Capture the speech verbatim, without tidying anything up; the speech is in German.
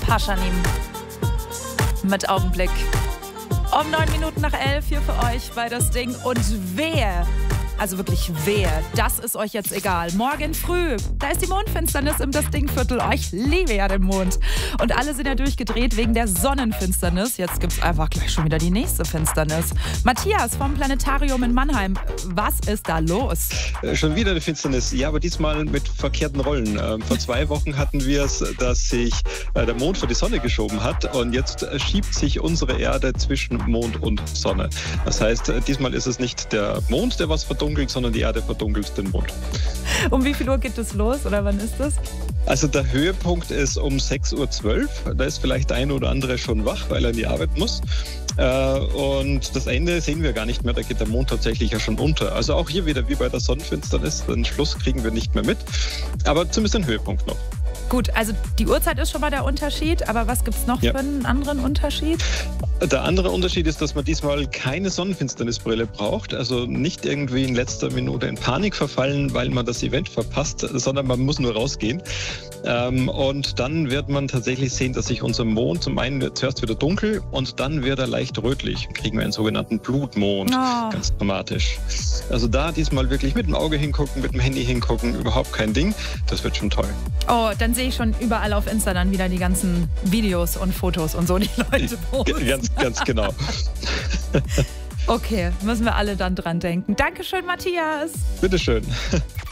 Paschanim mit Augenblick. Um neun Minuten nach elf hier für euch bei das Ding. Und wer, also wirklich wer, das ist euch jetzt egal. Morgen früh, da ist die Mondfinsternis im Das Ding-Viertel. Oh, ich liebe ja den Mond. Und alle sind ja durchgedreht wegen der Sonnenfinsternis. Jetzt gibt's einfach gleich schon wieder die nächste Finsternis. Matthias vom Planetarium in Mannheim, was ist da los? Äh, schon wieder eine Finsternis, ja, aber diesmal mit verkehrten Rollen. Ähm, vor zwei Wochen hatten wir es, dass sich äh, der Mond vor die Sonne geschoben hat und jetzt äh, schiebt sich unsere Erde zwischen Mond und Sonne. Das heißt, äh, diesmal ist es nicht der Mond, der was verdunkelt, sondern die Erde verdunkelt den Mond. Um wie viel Uhr geht es los oder wann ist das? Also der Höhepunkt ist um sechs Uhr zwölf. Da ist vielleicht der eine oder andere schon wach, weil er in die Arbeit muss. Äh, und das Ende sehen wir gar nicht mehr. Da geht der Mond tatsächlich ja schon unter. Also auch hier wieder wie bei der Sonnenfinsternis. Den Schluss kriegen wir nicht mehr mit. Aber zumindest den Höhepunkt noch. Gut, also die Uhrzeit ist schon mal der Unterschied, aber was gibt es noch Ja. für einen anderen Unterschied? Der andere Unterschied ist, dass man diesmal keine Sonnenfinsternisbrille braucht, also nicht irgendwie in letzter Minute in Panik verfallen, weil man das Event verpasst, sondern man muss nur rausgehen. Ähm, und dann wird man tatsächlich sehen, dass sich unser Mond zum einen wird zuerst wieder dunkel und dann wird er leicht rötlich. Kriegen wir einen sogenannten Blutmond, Oh. ganz dramatisch. Also da diesmal wirklich mit dem Auge hingucken, mit dem Handy hingucken, überhaupt kein Ding. Das wird schon toll. Oh, dann sehe ich schon überall auf Insta dann wieder die ganzen Videos und Fotos und so, die Leute posten. Ganz, ganz genau. Okay, müssen wir alle dann dran denken. Dankeschön, Matthias. Bitteschön.